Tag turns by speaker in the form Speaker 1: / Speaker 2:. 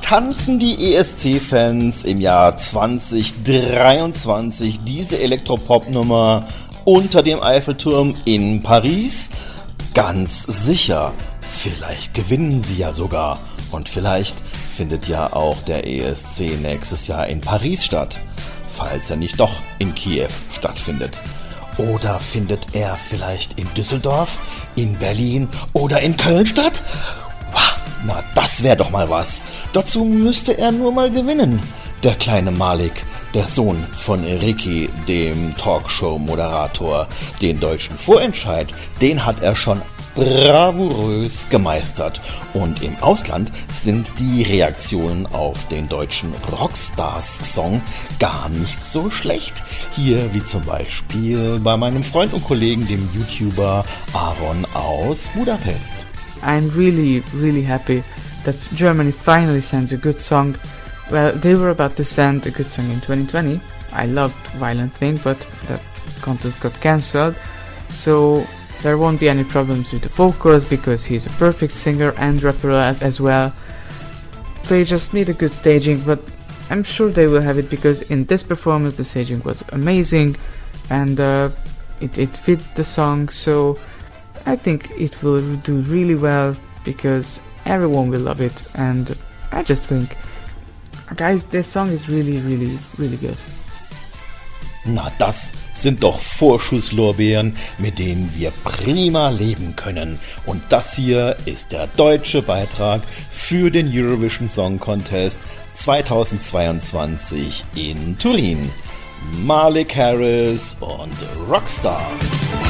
Speaker 1: Tanzen die ESC-Fans im Jahr 2023 diese Elektropop-Nummer unter dem Eiffelturm in Paris? Ganz sicher. Vielleicht gewinnen sie ja sogar. Und vielleicht findet ja auch der ESC nächstes Jahr in Paris statt, falls er nicht doch in Kiew stattfindet. Oder findet er vielleicht in Düsseldorf, in Berlin oder in Köln statt? Na, das wäre doch mal was. Dazu müsste er nur mal gewinnen. Der kleine Malik, der Sohn von Ricky, dem Talkshow-Moderator. Den deutschen Vorentscheid, den hat er schon bravourös gemeistert. Und im Ausland sind die Reaktionen auf den deutschen Rockstars-Song gar nicht so schlecht. Hier wie zum Beispiel bei meinem Freund und Kollegen, dem YouTuber Aaron aus Budapest.
Speaker 2: I'm really, really happy that Germany finally sends a good song. Well, they were about to send a good song in 2020. I loved Violent Thing, but that contest got cancelled. So there won't be any problems with the vocals because he's a perfect singer and rapper as well. They just need a good staging, but I'm sure they will have it because in this performance the staging was amazing and it fit the song. So I think it will do really well because everyone will love it, and I just think, guys, this song is really, really, really good.
Speaker 1: Na, das sind doch Vorschusslorbeeren, mit denen wir prima leben können. Und das hier ist der deutsche Beitrag für den Eurovision Song Contest 2022 in Turin. Malik Harris und Rockstars.